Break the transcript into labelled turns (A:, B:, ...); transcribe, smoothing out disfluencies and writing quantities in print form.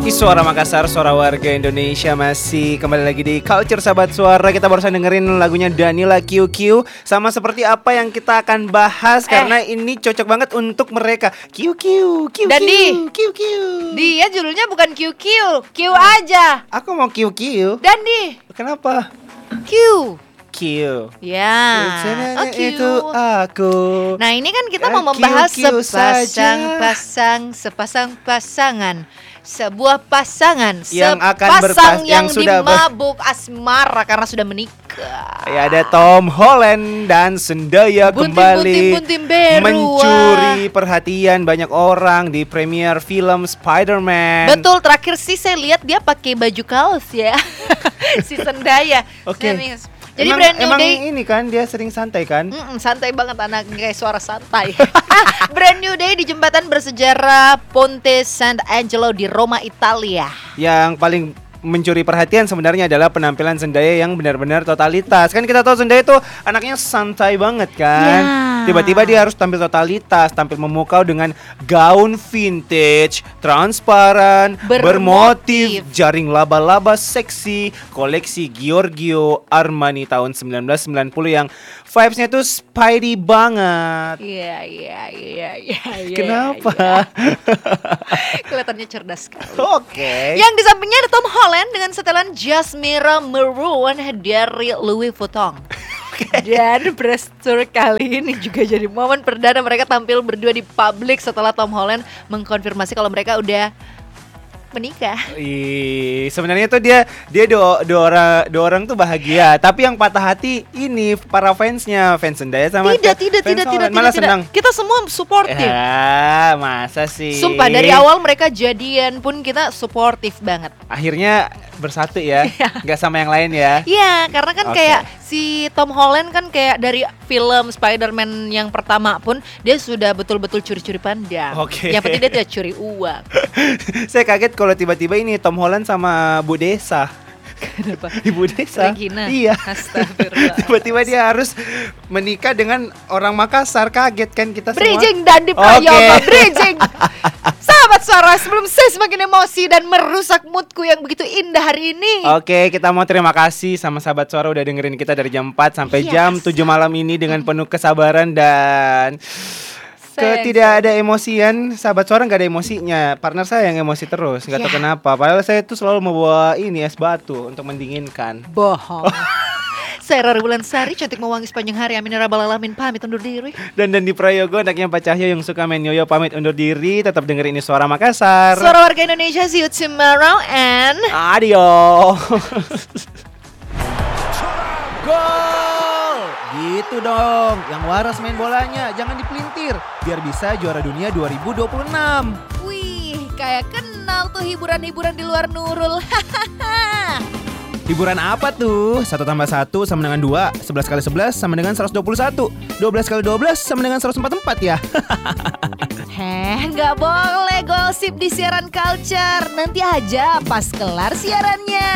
A: Suara Makassar, suara warga Indonesia. Masih kembali lagi di Culture Sahabat Suara. Kita barusan dengerin lagunya Danila QQ. Sama seperti apa yang kita akan bahas, karena ini cocok banget untuk mereka. QQ, QQ,
B: Dandi,
A: QQ.
B: dia judulnya bukan QQ, Q aja.
A: Aku mau QQ.
B: Dandi,
A: Kenapa?
B: Q.
A: Q.
B: Ya,
A: Sebenarnya
B: Q.
A: itu aku.
B: Nah ini kan kita mau membahas
A: QQ saja.
B: sepasang pasangan. Sebuah pasangan
A: Yang akan
B: sepasang
A: yang
B: yang
A: sudah
B: dimabuk asmara karena sudah menikah.
A: Ya, ada Tom Holland dan Zendaya kembali
B: Bunting beru,
A: mencuri perhatian banyak orang di premier film Spider-Man.
B: Betul, terakhir sih saya lihat dia pakai baju kaos ya. Si Zendaya.
A: Oke.
B: Jadi
A: emang,
B: Brand New
A: emang
B: Day
A: ini kan dia sering santai kan?
B: santai banget anaknya, kayak suara santai. Brand New Day di jembatan bersejarah Ponte Sant'Angelo di Roma, Italia.
A: Yang paling mencuri perhatian sebenarnya adalah penampilan Zendaya yang benar-benar totalitas. Kan kita tahu Zendaya itu anaknya santai banget kan.
B: Ya.
A: Tiba-tiba dia harus tampil totalitas, tampil memukau dengan gaun vintage, transparan, bermotif, jaring laba-laba seksi, koleksi Giorgio Armani tahun 1990 yang vibes-nya tuh Spidey banget.
B: Iya.
A: Kenapa?
B: Kelihatannya cerdas sekali.
A: Oke.
B: Yang di sampingnya ada Tom Holland dengan setelan jas merah maroon dari Louis Vuitton. Dan press tour kali ini juga jadi momen perdana mereka tampil berdua di publik setelah Tom Holland mengkonfirmasi kalau mereka udah menikah.
A: Sebenarnya tuh dia dua orang tuh bahagia, tapi yang patah hati ini para fansnya, fans Zendaya sama
B: Tidak.
A: malah senang.
B: Kita semua supportive.
A: Ya, masa sih?
B: Sumpah dari awal mereka jadian pun kita supportive banget.
A: Akhirnya bersatu ya, nggak sama yang lain ya.
B: Iya, karena kan
A: Oke.
B: kayak si Tom Holland kan kayak dari film Spider-Man yang pertama pun dia sudah betul-betul curi-curi pandang.
A: Oke.
B: Yang penting dia tidak curi uang.
A: Saya kaget kalau tiba-tiba ini Tom Holland sama Bu Desa.
B: Kenapa?
A: Ibu Desa.
B: Regina.
A: Iya.
B: Astagfirullah.
A: Tiba-tiba dia harus menikah dengan orang Makassar. Kaget kan kita semua.
B: Bridging dan di Prayoga. Bridging. Sahabat Suara, sebelum saya semakin emosi dan merusak moodku yang begitu indah hari ini.
A: Oke, kita mau terima kasih sama Sahabat Suara udah dengerin kita dari jam 4 sampai jam 7 malam ini dengan penuh kesabaran dan tidak ada emosian. Sahabat Suara gak ada emosinya. Partner saya yang emosi terus, gak tahu kenapa. Padahal saya tuh selalu membawa ini es batu untuk mendinginkan.
B: Bohong. Saya Rara Wulansari, cantik mewangi sepanjang hari. Amin ya rabbal alamin, pamit undur diri.
A: Dan di Prayogo, anaknya Pak Cahyo yang suka main yoyo, pamit undur diri. Tetap dengerin ini Suara Makassar.
B: Suara warga Indonesia, see you tomorrow and
A: Adio. Gol! Gitu dong. Yang waras main bolanya, jangan dipelintir. Biar bisa juara dunia 2026.
B: wih, kayak kenal tuh hiburan-hiburan di luar Nurul.
A: Hiburan apa tuh? 1 tambah 1 sama dengan 2, 11 kali 11 sama dengan 121, 12 kali 12 sama dengan 144 ya.
B: Nggak boleh gosip di siaran Culture. Nanti aja pas kelar siarannya.